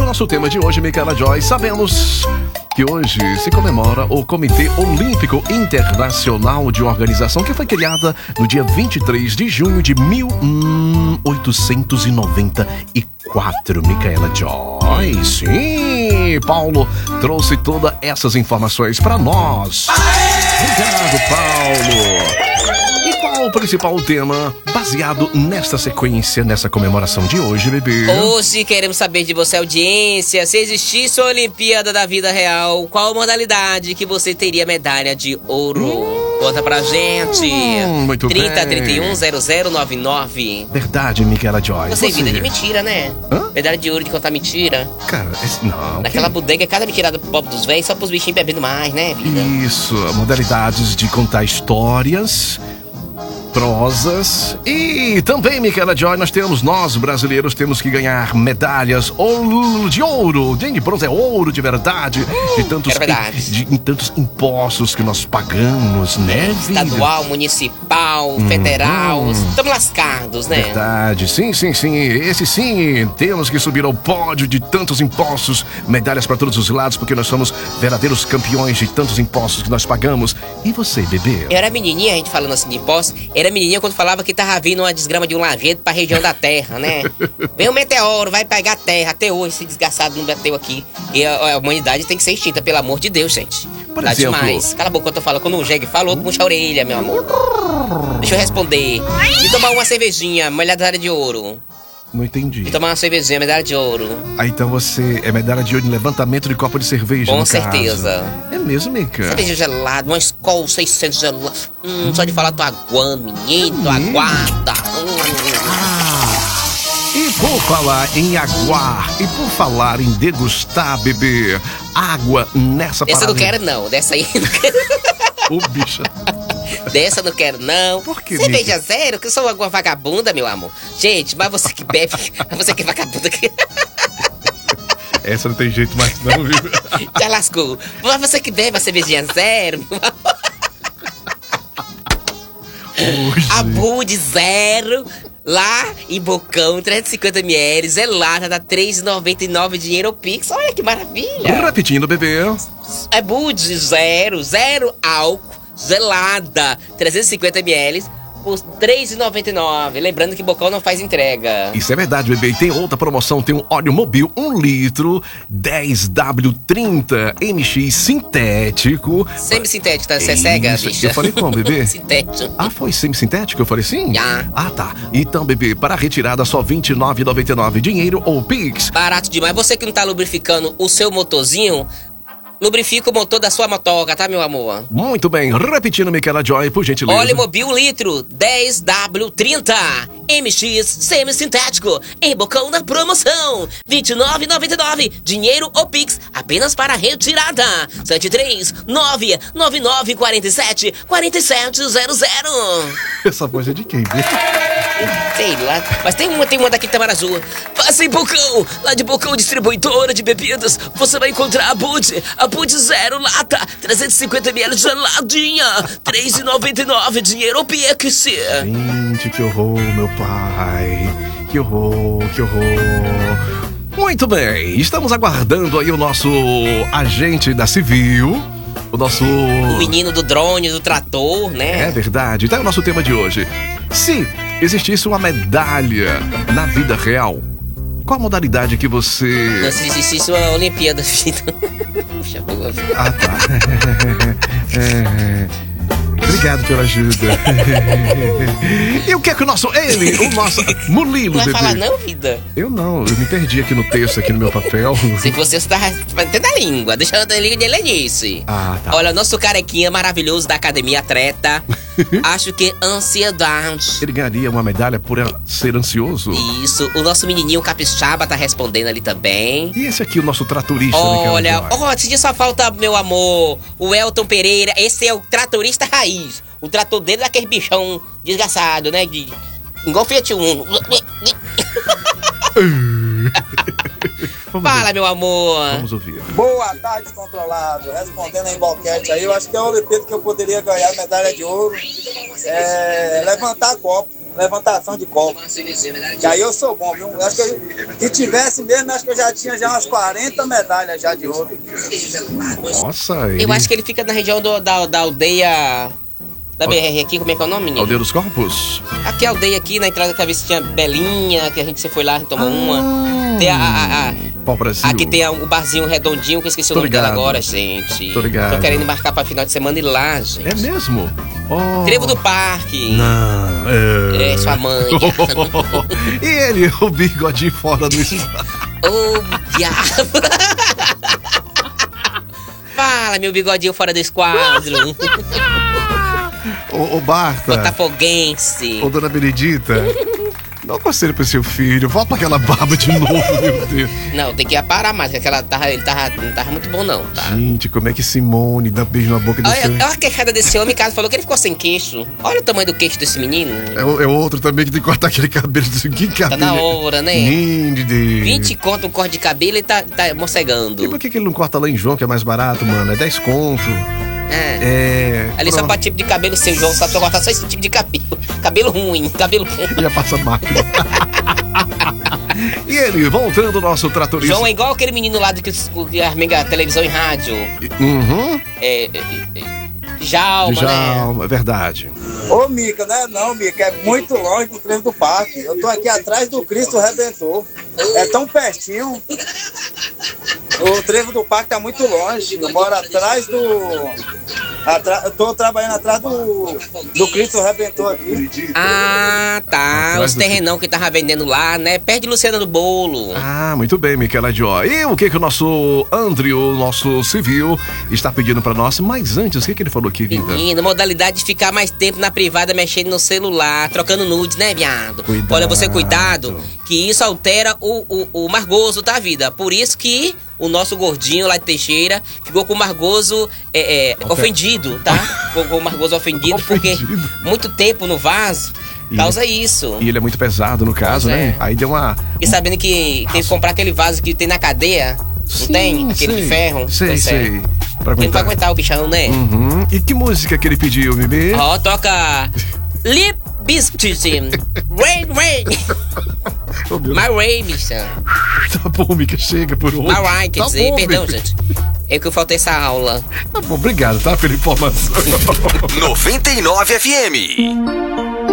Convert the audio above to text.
nosso tema de hoje, Micaela Joy, sabemos que hoje se comemora o Comitê Olímpico Internacional de Organização, que foi criada no dia 23 de junho de 1894, Micaela Joy. Sim, Paulo trouxe todas essas informações para nós. Obrigado, Paulo. E qual o principal tema baseado nesta sequência, nessa comemoração de hoje, bebê? Hoje queremos saber de você, audiência, se existisse a Olimpíada da Vida Real, qual modalidade que você teria medalha de ouro? Conta pra gente. Muito 30310099. Verdade, Micaela Joy. Você vida de mentira, né? Hã? Medalha de ouro de contar mentira. Cara, não. Naquela bodega, cada mentirada pro pobre dos velhos, só pros bichinhos bebendo mais, né, vida? Isso, modalidades de contar histórias, prosas e também, Micaela Joy, nós brasileiros temos que ganhar medalhas de ouro, de bronze, é ouro de verdade, de tantos impostos que nós pagamos, né, vida? Estadual, municipal, federal, estamos lascados, né? Verdade, sim, esse sim, temos que subir ao pódio de tantos impostos, medalhas para todos os lados, porque nós somos verdadeiros campeões de tantos impostos que nós pagamos. E você, bebê? Eu era menininha, a gente falando assim de impostos, era menininha quando falava que tava vindo uma desgrama de um lajedo pra região da terra, né? Vem um meteoro, vai pegar a terra. Até hoje esse desgraçado não bateu aqui. E a humanidade tem que ser extinta, pelo amor de Deus, gente. Por Tá exemplo... demais. Cala a boca quando eu falo. Quando o jegue falou, puxa a orelha, meu amor. Deixa eu responder. E tomar uma cervejinha, medalha de ouro. Não entendi. E tomar uma cervejinha, medalha de ouro. Ah, então você é medalha de ouro em levantamento de copo de cerveja, Com no certeza. caso. É mesmo, Mica? Cerveja gelada, uma Skol 600 gelada. Só de falar, tô aguando, menino, tô aguarda. E por falar em aguar, e por falar em degustar, bebê, água nessa Dessa eu parada... não quero não, dessa aí eu não quero. Ô, bicha. Dessa eu não quero não. Por que, cerveja Mica? zero, que eu sou uma vagabunda, meu amor. Gente, mas você que bebe, você que é vagabunda aqui. Essa não tem jeito mais não, viu? Já lascou. Mas você que bebe a cervejinha zero, meu amor. A Bud zero, lá em Bocão, 350ml, zelada, dá R$3,99, dinheiro Pix. Olha que maravilha. Repetindo, bebê. É Bud zero, zero álcool, gelada, 350ml, por R$3,99. Lembrando que Bocão não faz entrega. Isso é verdade, bebê. E tem outra promoção, tem um óleo Mobil 1 litro, 10W30 MX sintético. Semi-sintético, tá? Você é cega, Isso, bicha? eu falei como, bebê? Sintético. Ah, foi semi-sintético? Eu falei sim? Já. Ah, tá. Então, bebê, para a retirada só R$29,99, dinheiro ou Pix. Barato demais. Você que não tá lubrificando o seu motorzinho, lubrifica o motor da sua motoca, tá, meu amor? Muito bem. Repetindo, Micaela Joy, por gentileza. Óleo Mobil 1 litro, 10W30 MX semi-sintético, em Bocão na promoção, R$29,99, dinheiro ou Pix, apenas para retirada. 73999474700. Essa voz é de quem, bebê? Sei lá, mas tem uma daqui de Tamarazu. Passa em Bocão, lá de Bocão, distribuidora de bebidas, você vai encontrar a Bud zero lata, 350ml geladinha, R$3,99, dinheiro ou Pix. Gente, que horror, meu pai. Que horror, que horror. Muito bem, estamos aguardando aí o nosso agente da Civil, o nosso... O menino do drone, do trator, né? É verdade, tá o nosso tema de hoje. Se existisse uma medalha na vida real, qual a modalidade que você... Se existisse uma Olimpíada, vida. Puxa, Ah, tá. Obrigado pela ajuda. E o que é que o nosso Murilo, não vai bebê? falar não, vida? Eu me perdi aqui no texto, aqui no meu papel. Se você está batendo a língua, deixando a língua de lenice. Ah, tá. Olha, nosso carequinha maravilhoso da Academia Atleta, acho que ansiedade. Ele ganharia uma medalha por ser ansioso? Isso, o nosso menininho capixaba tá respondendo ali também. E esse aqui, o nosso tratorista, Olha, esse dia só falta, meu amor, o Elton Pereira. Esse é o tratorista raiz. O trator dele é aquele bichão desgraçado, né? Igual Fiat Uno. Fala, meu amor. Vamos ouvir. Boa tarde, descontrolado. Respondendo em boquete aí, eu acho que a Olimpíada que eu poderia ganhar medalha de ouro é levantar copo. levantação de copo. E aí eu sou bom, viu? Acho que se tivesse mesmo, acho que eu já tinha já umas 40 medalhas já de ouro. Nossa, Eu acho que ele fica na região da aldeia... Da BR aqui, como é que é o nome, menino? Aldeia dos Corpos? Aqui a aldeia aqui, na entrada da cabeça tinha Belinha, que a gente foi lá e tomou uma. Tem Pau Brasil. aqui tem o barzinho redondinho, que eu esqueci o nome dela agora, gente. Tô ligado. Tô querendo marcar pra final de semana ir lá, gente. É mesmo? Oh. Trevo do Parque. Não. É, sua mãe. E ele, o bigodinho fora do estado. Ô, diabo. Fala, meu bigodinho fora do esquadro. Ô, Barta. Botafoguense. Ô, dona Benedita. Dá um conselho pro seu filho. Volta aquela barba de novo, meu Deus. Não, tem que aparar mais, porque ele não tava muito bom, não, tá? Gente, como é que Simone dá beijo na boca desse homem? Olha a queixada desse homem, cara, falou que ele ficou sem queixo. Olha o tamanho do queixo desse menino. É outro também que tem que cortar aquele cabelo. Que cabelo? Tá na hora, né? Lindo de... 20 conto um corte de cabelo e tá mocegando. E por que ele não corta lá em João, que é mais barato, mano? É 10 conto. Ali só pra tipo de cabelo seu, João, só pra cortar só esse tipo de cabelo. Cabelo ruim, cabelo ruim. Já passa máquina. E ele, voltando ao nosso tratorista. João é igual aquele menino lá que armega televisão e rádio. Uhum. Djalma, né? É verdade. Ô, Mica, não é não, Mica, é muito longe do Trevo do Parque. Eu tô aqui atrás do Cristo Redentor. É tão pertinho. O Trevo do Parque tá muito longe. Eu moro atrás do... eu tô trabalhando atrás do Cristo Redentor aqui. Ah, tá. Atrás Os terrenão que tava vendendo lá, né? Perto de Luciana do Bolo. Ah, muito bem, Miquela Dió. E o que o nosso André, o nosso civil, está pedindo pra nós? Mas antes, o que ele falou aqui, Vinda? Menino, modalidade de ficar mais tempo na privada mexendo no celular, trocando nudes, né, viado? Cuidado. Olha, você cuidado, que isso altera o margoso, tá, vida? Por isso que o nosso gordinho lá de Teixeira ficou com o margoso ofendido, tá? Ficou com o margoso ofendido, porque muito tempo no vaso causa isso. E ele é muito pesado, no caso, Pois né? é. Aí deu uma... E sabendo que tem que comprar aquele vaso que tem na cadeia, não tem? Aquele de ferro? Sei. Pois é. Pra Ele não vai aguentar. aguentar o bichão, né? Uhum. E que música que ele pediu, bebê? Ó, toca Lip Biscuit, Rain, Rain. Oh, meu My Rain, bicha. Tá bom, Mica, chega por hoje. My Rain, quer Tá dizer, bom, perdão, bebê. gente. É que eu faltei essa aula. Tá bom, obrigado, tá, pela informação. 99 FM.